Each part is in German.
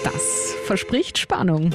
Das verspricht Spannung.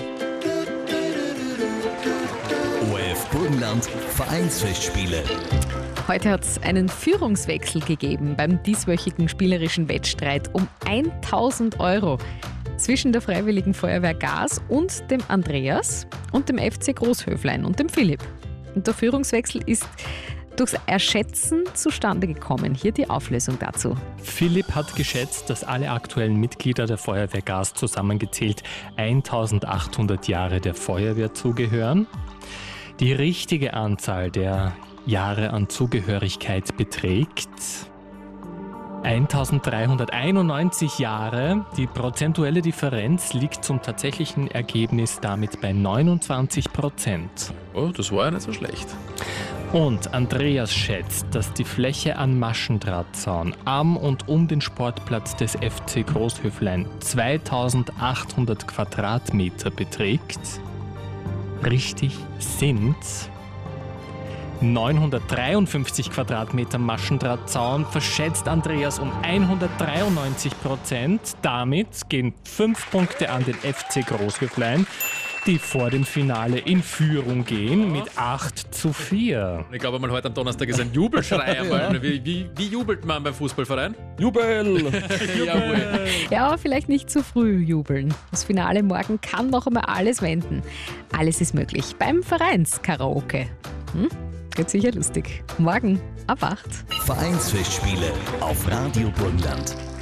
ORF Burgenland Vereinsfestspiele. Heute hat es einen Führungswechsel gegeben beim dieswöchigen spielerischen Wettstreit um 1.000 Euro zwischen der Freiwilligen Feuerwehr Gars und dem Andreas und dem FC Großhöflein und dem Philipp. Und der Führungswechsel ist durchs Erschätzen zustande gekommen. Hier die Auflösung dazu. Philipp hat geschätzt, dass alle aktuellen Mitglieder der Feuerwehr Gars zusammengezählt 1800 Jahre der Feuerwehr zugehören. Die richtige Anzahl der Jahre an Zugehörigkeit beträgt 1391 Jahre. Die prozentuelle Differenz liegt zum tatsächlichen Ergebnis damit bei 29%. Oh, das war ja nicht so schlecht. Und Andreas schätzt, dass die Fläche an Maschendrahtzaun am und um den Sportplatz des FC Großhöflein 2800 Quadratmeter beträgt. Richtig sind 953 Quadratmeter Maschendrahtzaun, verschätzt Andreas um 193%. Damit gehen 5 Punkte an den FC Großhöflein, die vor dem Finale in Führung gehen mit 8:4. Ich glaube mal, heute am Donnerstag ist ein Jubelschrei. Wie jubelt man beim Fußballverein? Jubel! Jawohl. Ja, vielleicht nicht zu früh jubeln. Das Finale morgen kann noch einmal alles wenden. Alles ist möglich beim Vereinskaraoke. Wird sicher lustig. Morgen ab 8. Vereinsfestspiele auf Radio Burgenland.